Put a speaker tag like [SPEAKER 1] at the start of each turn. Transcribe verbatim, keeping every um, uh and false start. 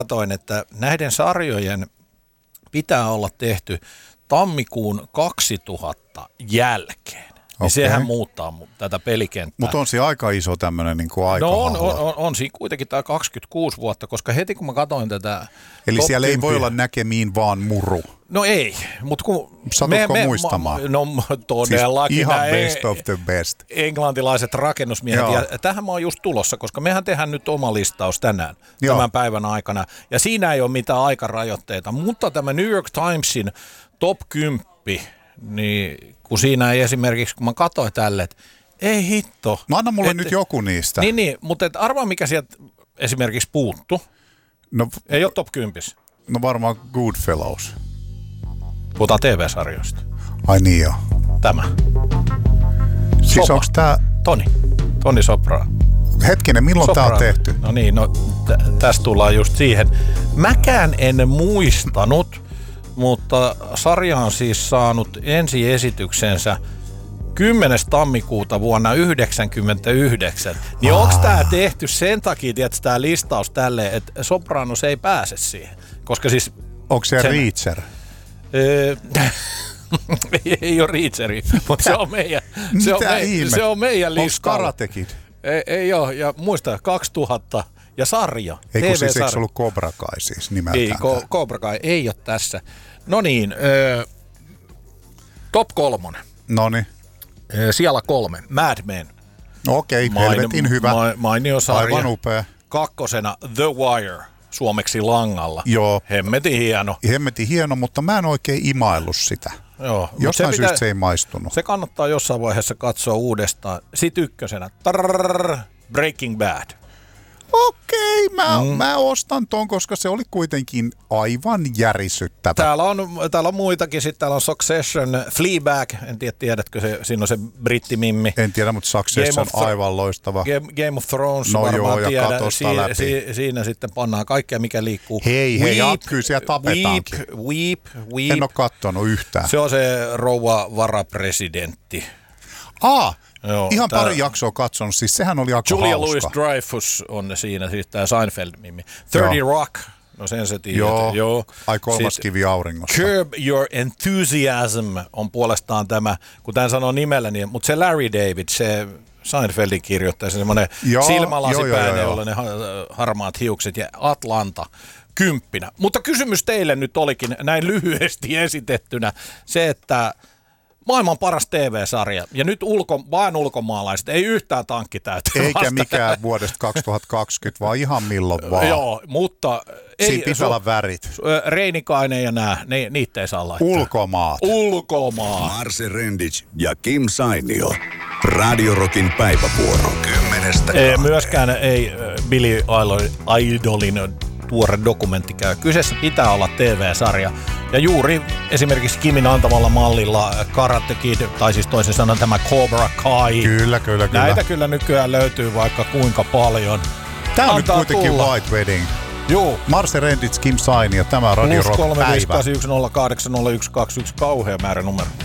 [SPEAKER 1] Katoin, että näiden sarjojen pitää olla tehty tammikuun kaksituhatta jälkeen. Okay. Niin sehän muuttaa tätä pelikenttää.
[SPEAKER 2] Mutta on siinä aika iso tämmöinen niinku aikahahlo.
[SPEAKER 1] No on, on, on, on siinä kuitenkin tämä kaksikymmentäkuusi vuotta, koska heti kun mä katsoin tätä...
[SPEAKER 2] Eli siellä ei voi olla näkemiin vaan muru.
[SPEAKER 1] No ei, mutta kun...
[SPEAKER 2] Satutko me, muistamaan?
[SPEAKER 1] Me, no todellakin.
[SPEAKER 2] Siis ihan best of the best.
[SPEAKER 1] Englantilaiset rakennusmiehet. Joo. Ja tähän mä oon just tulossa, koska mehän tehdään nyt oma listaus tänään, Joo. tämän päivän aikana. Ja siinä ei ole mitään aikarajoitteita, mutta tämä New York Timesin top kymmenen, niin kun siinä ei esimerkiksi, kun mä katsoin tälle, että ei hitto.
[SPEAKER 2] No anna mulle
[SPEAKER 1] et,
[SPEAKER 2] nyt joku niistä.
[SPEAKER 1] Niin, niin mutta et arvaa mikä sieltä esimerkiksi puuttu. No, ei ole top kymmenen.
[SPEAKER 2] No varmaan Goodfellows.
[SPEAKER 1] Puhutaan T V-sarjoista.
[SPEAKER 2] Ai niin joo.
[SPEAKER 1] Tämä.
[SPEAKER 2] Siis onks tää...
[SPEAKER 1] Toni. Toni Soprano.
[SPEAKER 2] Hetkinen, milloin Soprano. Tää on tehty?
[SPEAKER 1] No niin, no t- tästä tullaan just siihen. Mäkään en muistanut, mutta sarja on siis saanut ensiesityksensä kymmenes tammikuuta vuonna yhdeksänkymmentäyhdeksän. Niin onko tää tehty sen takia, että tää listaus tälleen, että Sopranos ei pääse siihen? Koska siis...
[SPEAKER 2] Onko se sen... Reacher?
[SPEAKER 1] Öö, ei, ei ole Reacheri, mutta se on meidän, se on me, se on meidän listalla.
[SPEAKER 2] Onko Karate Kid?
[SPEAKER 1] Ei, ei ole, ja muista kaksituhatta ja sarja.
[SPEAKER 2] Ei kun siis eikö ollut Cobra Kai siis nimeltään?
[SPEAKER 1] Ei, Ko- Cobra Kai ei ole tässä. No niin, öö, top kolmonen.
[SPEAKER 2] Noniin.
[SPEAKER 1] Öö, siellä kolme, Mad Men.
[SPEAKER 2] Okei, okay, helvetin hyvä.
[SPEAKER 1] Ma- mainio sarja.
[SPEAKER 2] Aivan upea.
[SPEAKER 1] Kakkosena The Wire, suomeksi Langalla.
[SPEAKER 2] Joo.
[SPEAKER 1] Hemmetin hieno.
[SPEAKER 2] Hemmetin hieno, mutta mä en oikein imaillut sitä.
[SPEAKER 1] Joo.
[SPEAKER 2] Jostain syystä se ei maistunut.
[SPEAKER 1] Se kannattaa jossain vaiheessa katsoa uudestaan. Sitten ykkösenä, tarrrr, Breaking Bad.
[SPEAKER 2] Okei, mä, mm. mä ostan ton, koska se oli kuitenkin aivan järisyttävä.
[SPEAKER 1] Täällä on, täällä on muitakin, sitten täällä on Succession, Fleabag, en tiedä tiedätkö, se, siinä on se brittimimmi.
[SPEAKER 2] En tiedä, mutta Succession on aivan loistava.
[SPEAKER 1] Game, Game of Thrones,
[SPEAKER 2] no
[SPEAKER 1] varmaan
[SPEAKER 2] joo,
[SPEAKER 1] tiedä.
[SPEAKER 2] ja katosta läpi.
[SPEAKER 1] Si, siinä sitten pannaan kaikkea, mikä liikkuu.
[SPEAKER 2] Hei, hei, ja kyllä siellä tapetaankin.
[SPEAKER 1] Weep, weep, weep.
[SPEAKER 2] En ole kattonut yhtään.
[SPEAKER 1] Se on se rouva varapresidentti.
[SPEAKER 2] Aa!
[SPEAKER 1] Joo,
[SPEAKER 2] ihan
[SPEAKER 1] tää,
[SPEAKER 2] pari jaksoa katsonut, siis sehän oli aika
[SPEAKER 1] Julia
[SPEAKER 2] hauska.
[SPEAKER 1] Louis-Dreyfus on siinä, siis tämä Seinfeld-mimi. thirty Joo. Rock, no sen se tiedät.
[SPEAKER 2] Joo,
[SPEAKER 1] Joo.
[SPEAKER 2] ai kolmas Sitten kivi auringossa.
[SPEAKER 1] Curb Your Enthusiasm on puolestaan tämä, kun tämän sanoo nimellä, niin, mutta se Larry David, se Seinfeldin kirjoittaja, se semmoinen silmälasipäinen, jolla ne harmaat hiukset ja Atlanta kymppinä. Mutta kysymys teille nyt olikin näin lyhyesti esitettynä se, että maailman paras T V-sarja. Ja nyt ulko, vain ulkomaalaiset, ei yhtään tankki täytyy
[SPEAKER 2] eikä
[SPEAKER 1] vastata.
[SPEAKER 2] mikään vuodesta kaksituhattakaksikymmentä, vaan ihan milloin vaan.
[SPEAKER 1] Joo, mutta...
[SPEAKER 2] Siinä pitää olla värit.
[SPEAKER 1] Reinikainen ja nää, ne, niitä ei saa laittaa.
[SPEAKER 2] Ulkomaat.
[SPEAKER 1] Ulkomaat.
[SPEAKER 3] Marse Rendic ja Kim Sainio. Radio Rockin päivävuoro. Kymmenestä
[SPEAKER 1] ei, myöskään ei Billy Idolin tuore dokumentti käy. Kyseessä pitää olla T V-sarja. Ja juuri esimerkiksi Kimin antamalla mallilla Karate Kid, tai siis toisin sanoen tämä Cobra Kai.
[SPEAKER 2] Kyllä, kyllä, kyllä.
[SPEAKER 1] Näitä kyllä nykyään löytyy vaikka kuinka paljon.
[SPEAKER 2] Tämä on
[SPEAKER 1] Antaa
[SPEAKER 2] nyt kuitenkin
[SPEAKER 1] tulla.
[SPEAKER 2] White Wedding.
[SPEAKER 1] Joo.
[SPEAKER 2] Marse Rendits, Kim Saini ja tämä Radio Rock päivä.
[SPEAKER 1] plus kolme viisi kahdeksan yksi nolla kahdeksan nolla yksi kaksi yksi, kauhea määrä numero.